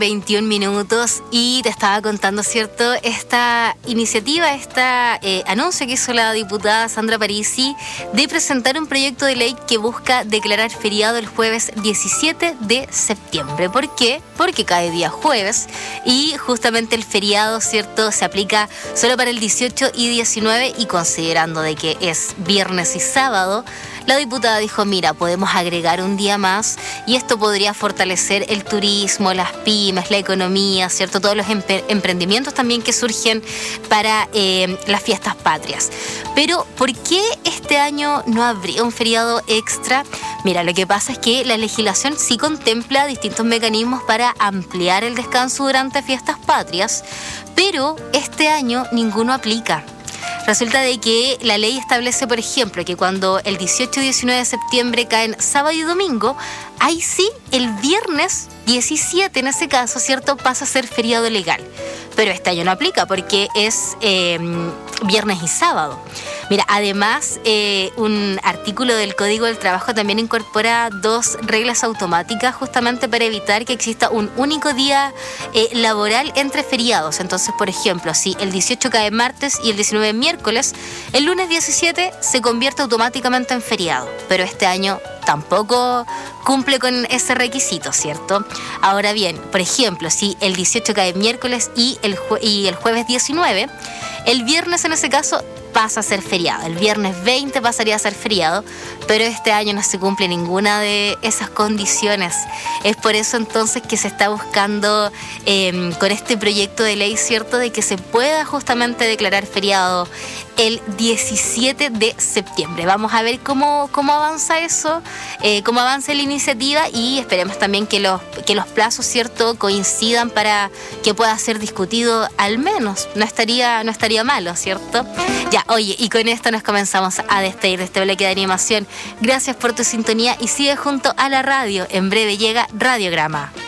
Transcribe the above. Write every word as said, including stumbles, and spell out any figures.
veintiún minutos y te estaba contando, ¿cierto? Esta iniciativa, este eh, anuncio que hizo la diputada Sandra Parisi de presentar un proyecto de ley que busca declarar feriado el jueves diecisiete de septiembre. ¿Por qué? Porque cae día jueves y justamente el feriado, ¿cierto?, se aplica solo para el dieciocho y diecinueve, y considerando de que es viernes y sábado, la diputada dijo, mira, podemos agregar un día más y esto podría fortalecer el turismo, las pymes, la economía, ¿cierto? Todos los empre- emprendimientos también que surgen para eh, las fiestas patrias. Pero, ¿por qué este año no habría un feriado extra? Mira, lo que pasa es que la legislación sí contempla distintos mecanismos para ampliar el descanso durante fiestas patrias, pero este año ninguno aplica. Resulta de que la ley establece, por ejemplo, que cuando el dieciocho y diecinueve de septiembre caen sábado y domingo, ahí sí, el viernes diecisiete, en ese caso, ¿cierto?, pasa a ser feriado legal. Pero este año no aplica porque es eh, viernes y sábado. Mira, además, eh, un artículo del Código del Trabajo también incorpora dos reglas automáticas justamente para evitar que exista un único día eh, laboral entre feriados. Entonces, por ejemplo, si el dieciocho cae martes y el diecinueve miércoles, el lunes diecisiete se convierte automáticamente en feriado. Pero este año tampoco cumple con ese requisito, ¿cierto? Ahora bien, por ejemplo, si el dieciocho cae miércoles y el, jue- y el jueves diecinueve, el viernes en ese caso pasa a ser feriado. El viernes veinte pasaría a ser feriado, pero este año no se cumple ninguna de esas condiciones. Es por eso entonces que se está buscando eh, con este proyecto de ley, ¿cierto?, de que se pueda justamente declarar feriado el diecisiete de septiembre. Vamos a ver cómo, cómo avanza eso, eh, cómo avanza la iniciativa, y esperemos también que los, que los plazos, ¿cierto?, coincidan para que pueda ser discutido al menos. No estaría, no estaría malo, ¿cierto? Ya, oye, y con esto nos comenzamos a despedir de este bloque de animación. Gracias por tu sintonía y sigue junto a la radio. En breve llega Radiograma.